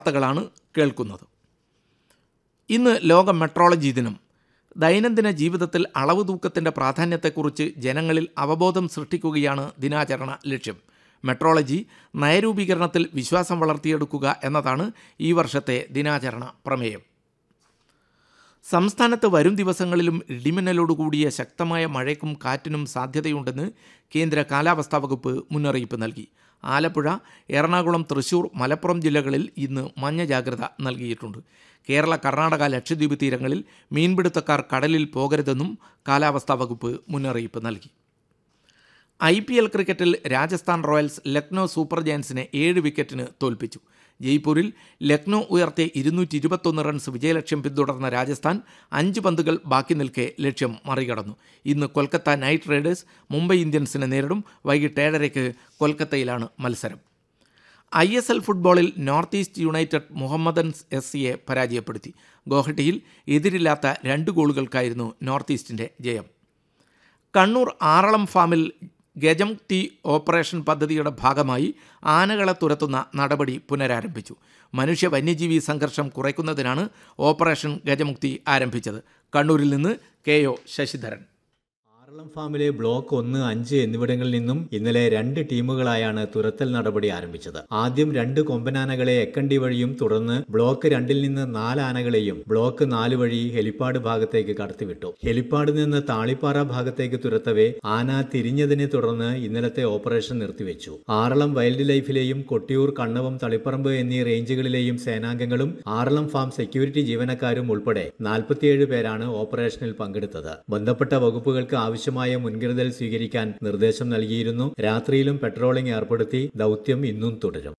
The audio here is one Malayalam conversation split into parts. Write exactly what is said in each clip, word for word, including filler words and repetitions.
വാർത്തകളാണ് കേൾക്കുന്നത്. ഇന്ന് ലോക മെട്രോളജി ദിനം. ദൈനംദിന ജീവിതത്തിൽ അളവ് തൂക്കത്തിൻ്റെ പ്രാധാന്യത്തെക്കുറിച്ച് ജനങ്ങളിൽ അവബോധം സൃഷ്ടിക്കുകയാണ് ദിനാചരണ ലക്ഷ്യം. മെട്രോളജി നയരൂപീകരണത്തിൽ വിശ്വാസം വളർത്തിയെടുക്കുക എന്നതാണ് ഈ വർഷത്തെ ദിനാചരണ പ്രമേയം. സംസ്ഥാനത്ത് വരും ദിവസങ്ങളിലും ഇടിമിന്നലോടുകൂടിയ ശക്തമായ മഴയ്ക്കും കാറ്റിനും സാധ്യതയുണ്ടെന്ന് കേന്ദ്ര കാലാവസ്ഥാ വകുപ്പ് മുന്നറിയിപ്പ് നൽകി. ആലപ്പുഴ, എറണാകുളം, തൃശൂർ, മലപ്പുറം ജില്ലകളിൽ ഇന്ന് മഞ്ഞ ജാഗ്രത നൽകിയിട്ടുണ്ട്. കേരള, കർണാടക, ലക്ഷദ്വീപ് തീരങ്ങളിൽ മീൻപിടുത്തക്കാർ കടലിൽ പോകരുതെന്നും കാലാവസ്ഥാ വകുപ്പ് മുന്നറിയിപ്പ് നൽകി. ഐ പി എൽ ക്രിക്കറ്റിൽ രാജസ്ഥാൻ റോയൽസ് ലക്നോ സൂപ്പർ ജയൻസിനെ ഏഴ് വിക്കറ്റിന് തോൽപ്പിച്ചു. ജയ്പൂരിൽ ലക്നോ ഉയർത്തിയ ഇരുന്നൂറ്റി ഇരുപത്തൊന്ന് റൺസ് വിജയലക്ഷ്യം പിന്തുടർന്ന രാജസ്ഥാൻ അഞ്ച് പന്തുകൾ ബാക്കി നിൽക്കെ ലക്ഷ്യം മറികടന്നു. ഇന്ന് കൊൽക്കത്ത നൈറ്റ് റൈഡേഴ്സ് മുംബൈ ഇന്ത്യൻസിനെ നേരിടും. വൈകിട്ട് ഏഴരയ്ക്ക് കൊൽക്കത്തയിലാണ് മത്സരം. ഐ എസ് എൽ ഫുട്ബോളിൽ north east United Mohammedan S സിയെ പരാജയപ്പെടുത്തി. ഗോഹട്ടിയിൽ എതിരില്ലാത്ത രണ്ട് ഗോളുകൾക്കായിരുന്നു നോർത്ത് ഈസ്റ്റിൻ്റെ ജയം. കണ്ണൂർ ആറളം ഫാമിൽ ഗജമുക്തി ഓപ്പറേഷൻ പദ്ധതിയുടെ ഭാഗമായി ആനകളെ തുരത്തുന്ന നടപടി പുനരാരംഭിച്ചു. മനുഷ്യ വന്യജീവി സംഘർഷം കുറയ്ക്കുന്നതിനാണ് ഓപ്പറേഷൻ ഗജമുക്തി ആരംഭിച്ചത്. കണ്ണൂരിൽ നിന്ന് കെ ഒ ശശിധരൻ. ആറളം ഫാമിലെ ബ്ലോക്ക് ഒന്ന്, അഞ്ച് എന്നിവിടങ്ങളിൽ നിന്നും ഇന്നലെ രണ്ട് ടീമുകളായാണ് തുരത്തൽ നടപടി ആരംഭിച്ചത്. ആദ്യം രണ്ട് കൊമ്പനാനകളെ എക്കണ്ടി വഴിയും തുടർന്ന് ബ്ലോക്ക് രണ്ടിൽ നിന്ന് നാല് ആനകളെയും ബ്ലോക്ക് നാല് വഴി ഹെലിപ്പാഡ് ഭാഗത്തേക്ക് കടത്തിവിട്ടു. ഹെലിപ്പാഡിൽ നിന്ന് താളിപ്പാറ ഭാഗത്തേക്ക് തുരത്തവേ ആന തിരിഞ്ഞതിനെ തുടർന്ന് ഇന്നലത്തെ ഓപ്പറേഷൻ നിർത്തിവെച്ചു. ആറളം വൈൽഡ് ലൈഫിലെയും കൊട്ടിയൂർ, കണ്ണവം, തളിപ്പറമ്പ് എന്നീ റേഞ്ചുകളിലെയും സേനാംഗങ്ങളും ആറളം ഫാം സെക്യൂരിറ്റി ജീവനക്കാരും ഉൾപ്പെടെ നാൽപ്പത്തിയേഴ് പേരാണ് ഓപ്പറേഷനിൽ പങ്കെടുത്തത്. ബന്ധപ്പെട്ട വകുപ്പുകൾക്ക് ആവശ്യം ആവശ്യമായ മുൻകരുതൽ സ്വീകരിക്കാൻ നിർദ്ദേശം നൽകിയിരുന്നു. രാത്രിയിലും പെട്രോളിംഗ് ഏർപ്പെടുത്തി ദൗത്യം ഇന്നും തുടരും.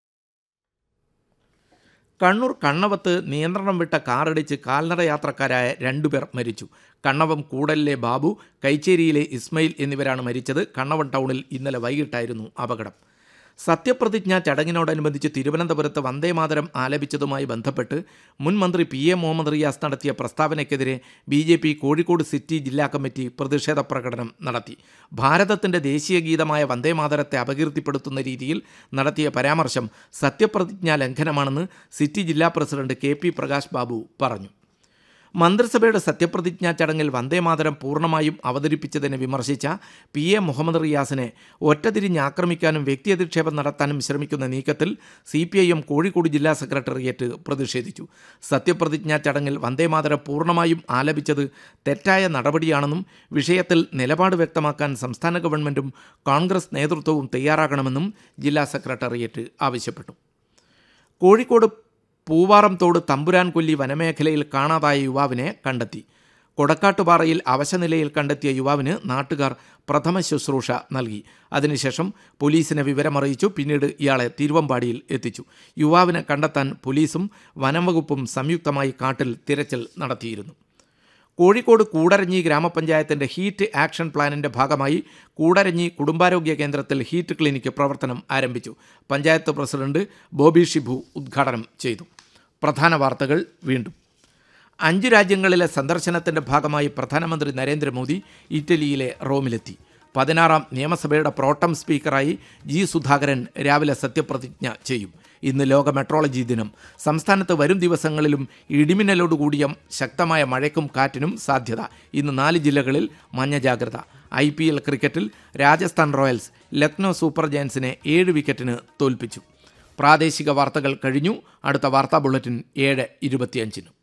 കണ്ണൂർ കണ്ണവത്ത് നിയന്ത്രണം വിട്ട കാറിടിച്ച് കാൽനട യാത്രക്കാരായ രണ്ടുപേർ മരിച്ചു. കണ്ണവം കൂടലിലെ ബാബു, കൈച്ചേരിയിലെ ഇസ്മയിൽ എന്നിവരാണ് മരിച്ചത്. കണ്ണവം ടൗണിൽ ഇന്നലെ വൈകിട്ടായിരുന്നു അപകടം. സത്യപ്രതിജ്ഞാ ചടങ്ങിനോടനുബന്ധിച്ച് തിരുവനന്തപുരത്ത് വന്ദേമാതരം ആലപിച്ചതുമായി ബന്ധപ്പെട്ട് മുൻ മന്ത്രി പി എ മുഹമ്മദ് റിയാസ് നടത്തിയ പ്രസ്താവനയ്ക്കെതിരെ B J P Kozhikode city ജില്ലാ കമ്മിറ്റി പ്രതിഷേധ പ്രകടനം നടത്തി. ഭാരതത്തിൻ്റെ ദേശീയ ഗീതമായ വന്ദേമാതരത്തെ അപകീർത്തിപ്പെടുത്തുന്ന രീതിയിൽ നടത്തിയ പരാമർശം സത്യപ്രതിജ്ഞാ ലംഘനമാണെന്ന് സിറ്റി ജില്ലാ president K P Prakash Babu പറഞ്ഞു. മന്ത്രിസഭയുടെ സത്യപ്രതിജ്ഞാ ചടങ്ങിൽ വന്ദേമാതരം പൂർണ്ണമായും അവതരിപ്പിച്ചതിനെ വിമർശിച്ച പി എ മുഹമ്മദ് റിയാസിനെ ഒറ്റതിരിഞ്ഞ് ആക്രമിക്കാനും വ്യക്തിയധിക്ഷേപം നടത്താനും ശ്രമിക്കുന്ന നീക്കത്തിൽ C P I M Kozhikode ജില്ലാ സെക്രട്ടേറിയറ്റ് പ്രതിഷേധിച്ചു. സത്യപ്രതിജ്ഞാ ചടങ്ങിൽ വന്ദേമാതരം പൂർണ്ണമായും ആലപിച്ചത് തെറ്റായ നടപടിയാണെന്നും വിഷയത്തിൽ നിലപാട് വ്യക്തമാക്കാൻ സംസ്ഥാന ഗവൺമെൻറ്റും കോൺഗ്രസ് നേതൃത്വവും തയ്യാറാകണമെന്നും ജില്ലാ സെക്രട്ടേറിയറ്റ് ആവശ്യപ്പെട്ടു. കോഴിക്കോട് പൂവാറംതോട് തമ്പുരാൻകൊല്ലി വനമേഖലയിൽ കാണാതായ യുവാവിനെ കണ്ടെത്തി. കൊടക്കാട്ടുപാറയിൽ അവശനിലയിൽ കണ്ടെത്തിയ യുവാവിന് നാട്ടുകാർ പ്രഥമ ശുശ്രൂഷ നൽകി. അതിനുശേഷം പോലീസിനെ വിവരമറിയിച്ചു. പിന്നീട് ഇയാളെ തിരുവമ്പാടിയിൽ എത്തിച്ചു. യുവാവിനെ കണ്ടെത്താൻ പോലീസും വനംവകുപ്പും സംയുക്തമായി കാട്ടിൽ തിരച്ചിൽ നടത്തിയിരുന്നു. കോഴിക്കോട് കൂടരഞ്ഞി ഗ്രാമപഞ്ചായത്തിൻ്റെ ഹീറ്റ് ആക്ഷൻ പ്ലാനിൻ്റെ ഭാഗമായി കൂടരഞ്ഞി കുടുംബാരോഗ്യ കേന്ദ്രത്തിൽ ഹീറ്റ് ക്ലിനിക്ക് പ്രവർത്തനം ആരംഭിച്ചു. പഞ്ചായത്ത് പ്രസിഡന്റ് ബോബി ഷിബു ഉദ്ഘാടനം ചെയ്തു. പ്രധാന വാർത്തകൾ വീണ്ടും. അഞ്ച് രാജ്യങ്ങളിലെ സന്ദർശനത്തിൻ്റെ ഭാഗമായി പ്രധാനമന്ത്രി നരേന്ദ്രമോദി ഇറ്റലിയിലെ റോമിലെത്തി. പതിനാറാം നിയമസഭയുടെ പ്രോട്ടം സ്പീക്കറായി ജി സുധാകരൻ രാവിലെ സത്യപ്രതിജ്ഞ ചെയ്യും. ഇന്ന് ലോക മെട്രോളജി ദിനം. സംസ്ഥാനത്ത് വരും ദിവസങ്ങളിലും ഇടിമിന്നലോടുകൂടിയ ശക്തമായ മഴയ്ക്കും കാറ്റിനും സാധ്യത. ഇന്ന് നാല് ജില്ലകളിൽ മഞ്ഞ ജാഗ്രത. ഐ പി എൽ ക്രിക്കറ്റിൽ രാജസ്ഥാൻ റോയൽസ് ലക്നോ സൂപ്പർ ജയൻസിനെ ഏഴ് വിക്കറ്റിന് തോൽപ്പിച്ചു. പ്രാദേശിക വാർത്തകൾ കഴിഞ്ഞു. അടുത്ത വാർത്താ ബുള്ളറ്റിൻ ഏഴ് ഇരുപത്തിയഞ്ചിന്.